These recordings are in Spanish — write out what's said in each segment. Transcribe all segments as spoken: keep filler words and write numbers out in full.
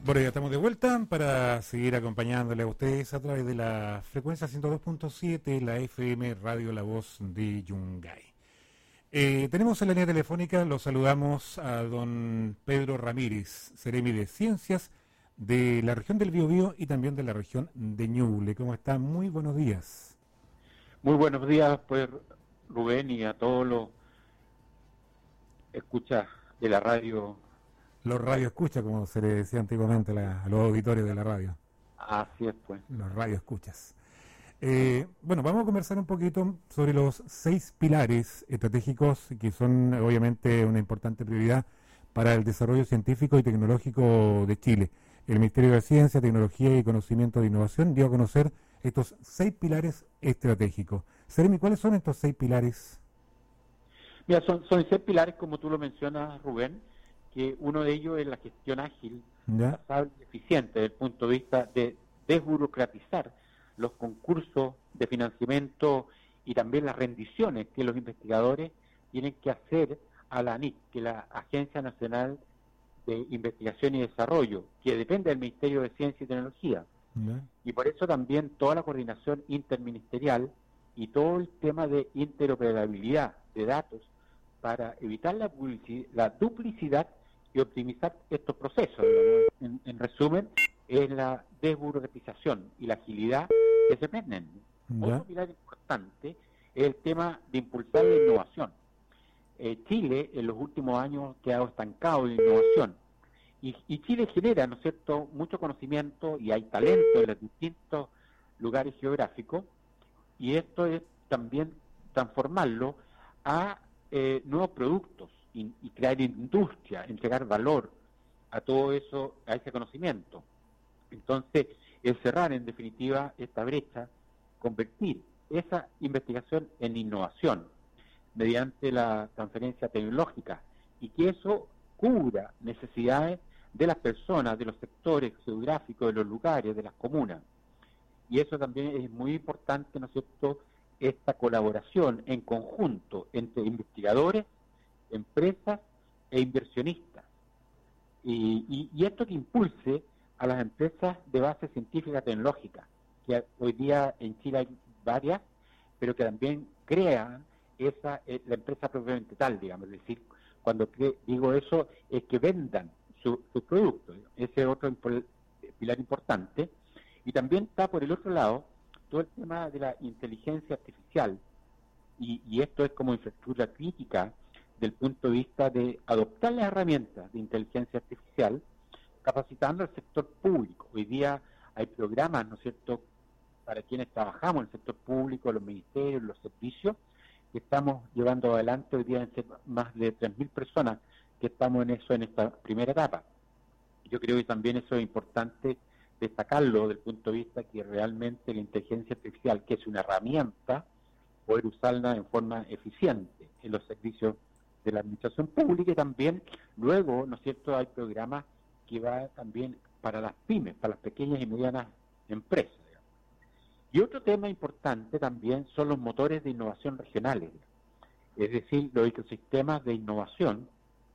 Bueno, ya estamos de vuelta para seguir acompañándole a ustedes a través de la frecuencia ciento dos punto siete, la F M Radio La Voz de Yungay. Eh, tenemos en la línea telefónica, lo saludamos a don Pedro Ramírez, Seremi de Ciencias de la región del Biobío y también de la región de Ñuble. ¿Cómo está? Muy buenos días. Muy buenos días, pues, Rubén, y a todos los escuchas de la radio. Los radio escucha, como se le decía antiguamente la, a los auditorios de la radio. Así es, pues. Los radio escuchas. Eh, bueno, vamos a conversar un poquito sobre los seis pilares estratégicos que son obviamente una importante prioridad para el desarrollo científico y tecnológico de Chile. El Ministerio de Ciencia, Tecnología y Conocimiento de Innovación dio a conocer estos seis pilares estratégicos. Seremi, ¿cuáles son estos seis pilares? Mira, son, son seis pilares, como tú lo mencionas, Rubén, que uno de ellos es la gestión ágil, basada y eficiente desde el punto de vista de desburocratizar los concursos de financiamiento y también las rendiciones que los investigadores tienen que hacer a la A N I C, que es la Agencia Nacional de Investigación y Desarrollo, que depende del Ministerio de Ciencia y Tecnología. ¿Ya? Y por eso también toda la coordinación interministerial y todo el tema de interoperabilidad de datos para evitar la, la duplicidad y optimizar estos procesos. En, en resumen, es la desburocratización y la agilidad que se prenden. Otro pilar importante es el tema de impulsar la innovación. Eh, Chile en los últimos años ha quedado estancado en innovación y, y Chile genera, ¿no es cierto?, mucho conocimiento y hay talento en los distintos lugares geográficos, y esto es también transformarlo a eh, nuevos productos y, y crear industria, entregar valor a todo eso, a ese conocimiento. Entonces, el cerrar en definitiva esta brecha, convertir esa investigación en innovación mediante la transferencia tecnológica y que eso cubra necesidades de las personas, de los sectores geográficos, de los lugares, de las comunas. Y eso también es muy importante, ¿no es cierto?, esta colaboración en conjunto entre investigadores, empresas e inversionistas. Y, y, y esto que impulse a las empresas de base científica tecnológica, que hoy día en Chile hay varias, pero que también crean esa eh, la empresa propiamente tal, digamos. Es decir, cuando cre digo eso, es que vendan sus su productos. Ese es otro impo pilar importante. Y también está por el otro lado todo el tema de la inteligencia artificial, y, y esto es como infraestructura crítica del punto de vista de adoptar las herramientas de inteligencia artificial, capacitando al sector público. Hoy día hay programas, ¿no es cierto?, para quienes trabajamos en el sector público, los ministerios, los servicios, que estamos llevando adelante. Hoy día en más de tres mil personas que estamos en eso en esta primera etapa. Yo creo que también eso es importante destacarlo desde el punto de vista que realmente la inteligencia artificial, que es una herramienta, poder usarla en forma eficiente en los servicios de la administración pública, y también luego, ¿no es cierto?, hay programas que va también para las pymes, para las pequeñas y medianas empresas. Digamos. Y otro tema importante también son los motores de innovación regionales, es decir, los ecosistemas de innovación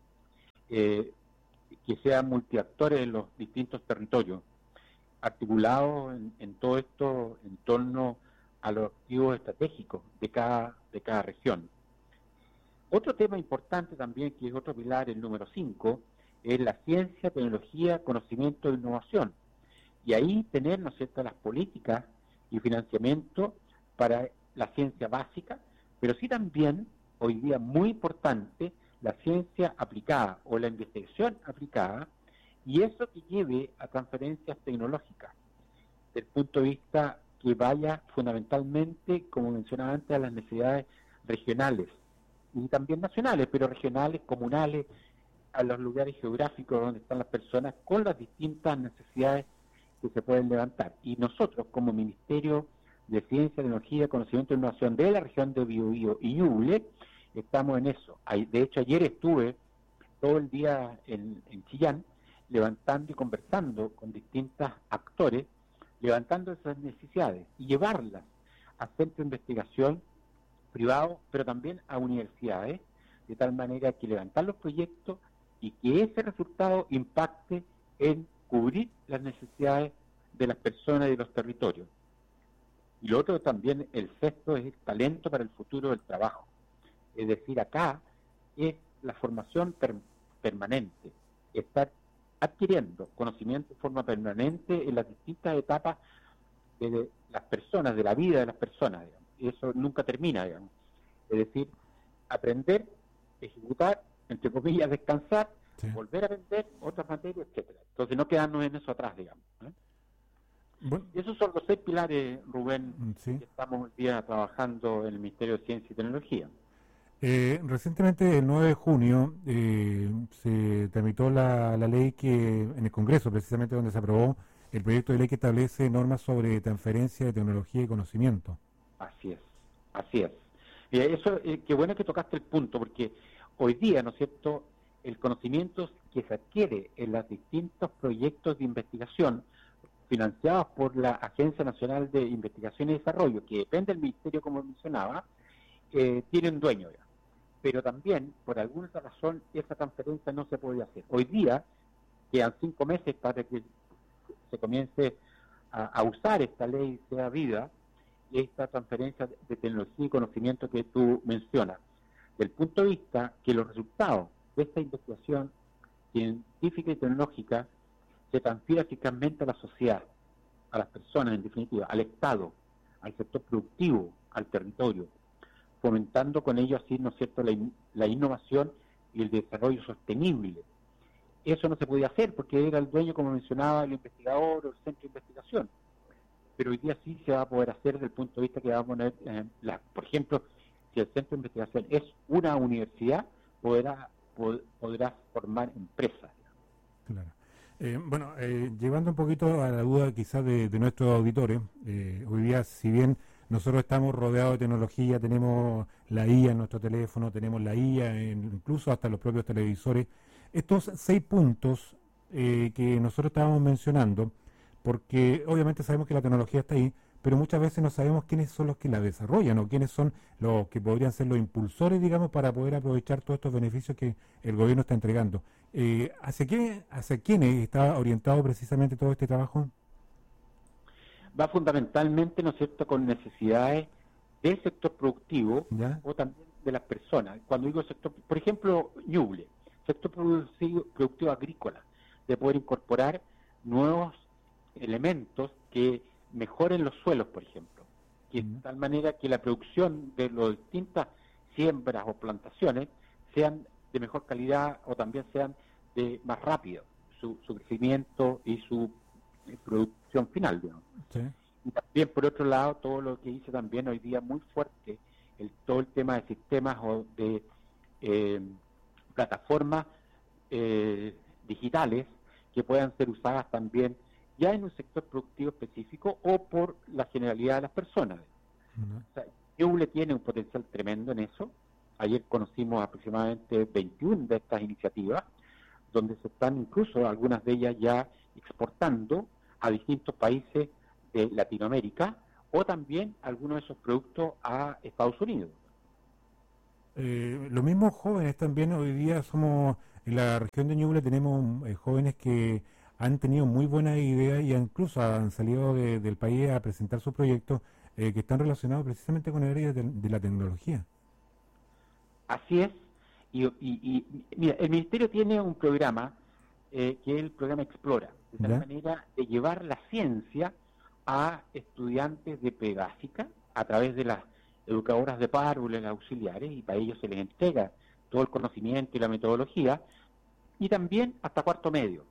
eh, que sean multiactores en los distintos territorios, articulados en, en todo esto en torno a los activos estratégicos de cada, de cada región. Otro tema importante también, que es otro pilar, el número cinco, es la ciencia, tecnología, conocimiento e innovación. Y ahí tener, ¿no es cierto?, las políticas y financiamiento para la ciencia básica, pero sí también, hoy día muy importante, la ciencia aplicada o la investigación aplicada, y eso que lleve a transferencias tecnológicas, desde el punto de vista que vaya fundamentalmente, como mencionaba antes, a las necesidades regionales y también nacionales, pero regionales, comunales, a los lugares geográficos donde están las personas con las distintas necesidades que se pueden levantar. Y nosotros, como Ministerio de Ciencia, Tecnología, Conocimiento e Innovación de la región de Biobío y Ñuble, estamos en eso. De hecho, ayer estuve todo el día en, en Chillán, levantando y conversando con distintos actores, levantando esas necesidades y llevarlas a centros de investigación privados, pero también a universidades, de tal manera que levantar los proyectos y que ese resultado impacte en cubrir las necesidades de las personas y de los territorios. Y lo otro también, el sexto, es el talento para el futuro del trabajo. Es decir, acá es la formación per- permanente, estar adquiriendo conocimiento de forma permanente en las distintas etapas de las personas, de la vida de las personas, digamos. Y eso nunca termina, digamos. Es decir, aprender, ejecutar, entre comillas, descansar, sí, volver a aprender otras materias, etcétera. Entonces no quedarnos en eso atrás, digamos, ¿eh? Bueno. Esos son los seis pilares, Rubén, sí, que estamos hoy día trabajando en el Ministerio de Ciencia y Tecnología. Eh, recientemente, el nueve de junio, eh, se tramitó la, la ley que en el Congreso, precisamente donde se aprobó el proyecto de ley que establece normas sobre transferencia de tecnología y conocimiento. Así es, así es. Y eso, eh, qué bueno que tocaste el punto, porque hoy día, ¿no es cierto?, el conocimiento que se adquiere en los distintos proyectos de investigación financiados por la Agencia Nacional de Investigación y Desarrollo, que depende del Ministerio, como mencionaba, eh, tiene un dueño ya. Pero también, por alguna razón, esa transferencia no se podía hacer. Hoy día, quedan cinco meses para que se comience a, a usar esta ley, sea vida, esta transferencia de tecnología y conocimiento que tú mencionas. Del punto de vista que los resultados de esta investigación científica y tecnológica se transfiera eficazmente a la sociedad, a las personas en definitiva, al Estado, al sector productivo, al territorio, fomentando con ello así, ¿no es cierto?, la, in, la innovación y el desarrollo sostenible. Eso no se podía hacer porque era el dueño, como mencionaba, el investigador o el centro de investigación. Pero hoy día sí se va a poder hacer desde el punto de vista que va a poner, eh, la, por ejemplo, si el centro de investigación es una universidad, podrá, pod, podrá formar empresas. Claro. Eh, bueno, eh, llevando un poquito a la duda quizás de, de nuestros auditores, eh, hoy día, si bien nosotros estamos rodeados de tecnología, tenemos la I A en nuestro teléfono, tenemos la I A en, incluso hasta los propios televisores, estos seis puntos eh, que nosotros estábamos mencionando, porque obviamente sabemos que la tecnología está ahí, pero muchas veces no sabemos quiénes son los que la desarrollan o quiénes son los que podrían ser los impulsores, digamos, para poder aprovechar todos estos beneficios que el gobierno está entregando. Eh, ¿hacia, qué, ¿Hacia quiénes está orientado precisamente todo este trabajo? Va fundamentalmente, ¿no es cierto?, con necesidades del sector productivo, ¿ya?, o también de las personas. Cuando digo sector, por ejemplo, Ñuble, sector productivo, productivo agrícola, de poder incorporar nuevos elementos que mejoren los suelos, por ejemplo, que de tal manera que la producción de las distintas siembras o plantaciones sean de mejor calidad o también sean de más rápido su, su crecimiento y su eh, producción final, digamos. Sí. Y también, por otro lado, todo lo que dice también hoy día muy fuerte, el, todo el tema de sistemas o de eh, plataformas eh, digitales que puedan ser usadas también ya en un sector productivo específico o por la generalidad de las personas. Uh-huh. O sea, Ñuble tiene un potencial tremendo en eso. Ayer conocimos aproximadamente veintiuna de estas iniciativas, donde se están incluso algunas de ellas ya exportando a distintos países de Latinoamérica o también algunos de esos productos a Estados Unidos. Eh, los mismos jóvenes también hoy día somos, en la región de Ñuble tenemos eh, jóvenes que han tenido muy buenas ideas y incluso han salido de, del país a presentar sus proyectos eh, que están relacionados precisamente con el área de, de la tecnología. Así es, y, y, y mira, el Ministerio tiene un programa eh, que es el programa Explora, de tal ¿Ya? manera de llevar la ciencia a estudiantes de pre-básica a través de las educadoras de párvulas, auxiliares, y para ellos se les entrega todo el conocimiento y la metodología, y también hasta cuarto medio.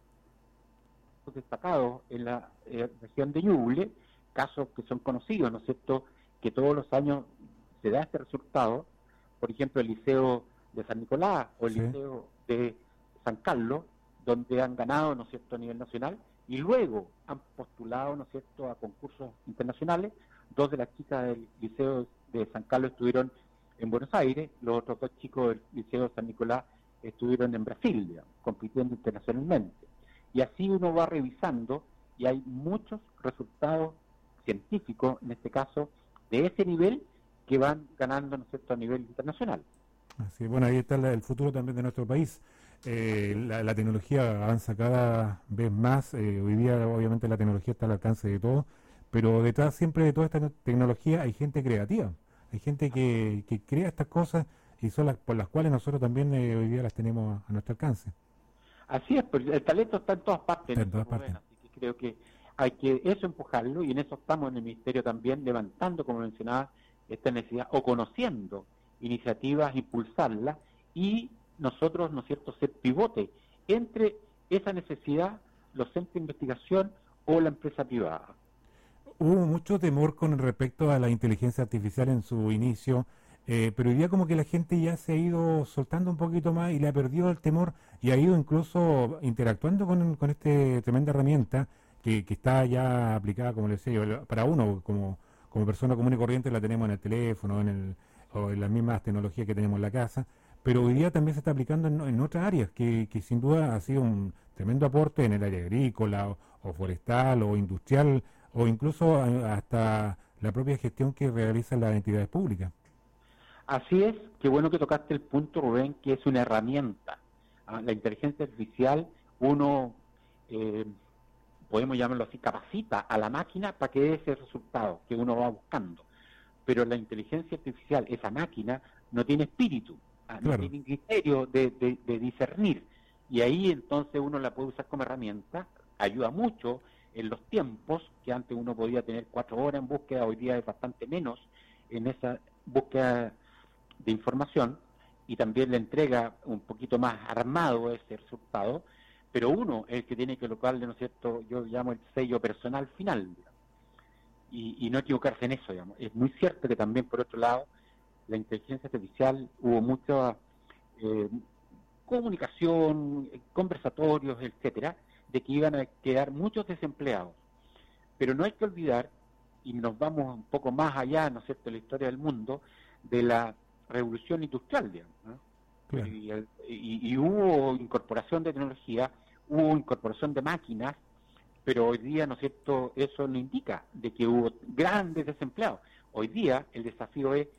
Destacados en la eh, región de Ñuble, casos que son conocidos, ¿no es cierto?, que todos los años se da este resultado, por ejemplo, el Liceo de San Nicolás o el sí. Liceo de San Carlos, donde han ganado, ¿no es cierto?, a nivel nacional, y luego han postulado, ¿no es cierto?, a concursos internacionales. Dos de las chicas del Liceo de San Carlos estuvieron en Buenos Aires, los otros dos chicos del Liceo de San Nicolás estuvieron en Brasil, digamos, compitiendo internacionalmente. Y así uno va revisando y hay muchos resultados científicos, en este caso, de ese nivel que van ganando, ¿no es cierto?, a nivel internacional. Así, bueno, ahí está la, el futuro también de nuestro país. eh, la, la tecnología avanza cada vez más, eh, hoy día obviamente la tecnología está al alcance de todos, pero detrás siempre de toda esta no- tecnología hay gente creativa, hay gente que, que crea estas cosas y son las por las cuales nosotros también eh, hoy día las tenemos a nuestro alcance. Así es, pero el talento está en todas partes, Está en en eso, todas Rubén, partes. así que creo que hay que eso empujarlo y en eso estamos en el Ministerio también levantando, como mencionaba, esta necesidad o conociendo iniciativas, impulsarlas y nosotros, ¿no es cierto?, ser pivote entre esa necesidad, los centros de investigación o la empresa privada. Hubo mucho temor con respecto a la inteligencia artificial en su inicio, eh, pero hoy día como que la gente ya se ha ido soltando un poquito más y le ha perdido el temor y ha ido incluso interactuando con, con esta tremenda herramienta que, que está ya aplicada, como le decía yo, para uno como, como persona común y corriente la tenemos en el teléfono en el, o en las mismas tecnologías que tenemos en la casa, pero hoy día también se está aplicando en, en otras áreas que, que sin duda ha sido un tremendo aporte en el área agrícola o, o forestal o industrial o incluso a- hasta la propia gestión que realizan las entidades públicas. Así es, qué bueno que tocaste el punto, Rubén, que es una herramienta. Ah, La inteligencia artificial, uno, eh, podemos llamarlo así, capacita a la máquina para que dé ese resultado que uno va buscando. Pero la inteligencia artificial, esa máquina, no tiene espíritu, ah, no Claro, tiene criterio de, de, de discernir. Y ahí entonces uno la puede usar como herramienta, ayuda mucho en los tiempos, que antes uno podía tener cuatro horas en búsqueda, hoy día es bastante menos en esa búsqueda de información, y también le entrega un poquito más armado ese resultado, pero uno es el que tiene que colocarle, ¿no es cierto?, yo llamo el sello personal final, digamos, y, y no equivocarse en eso, digamos. Es muy cierto que también, por otro lado, la inteligencia artificial hubo mucha eh, comunicación, eh, conversatorios, etcétera, de que iban a quedar muchos desempleados. Pero no hay que olvidar, y nos vamos un poco más allá, ¿no es cierto?, de la historia del mundo, de la revolución industrial, digamos, ¿no? claro. Y, y, y hubo incorporación de tecnología, hubo incorporación de máquinas, pero hoy día, ¿no es cierto?, eso no indica de que hubo grandes desempleados. Hoy día el desafío es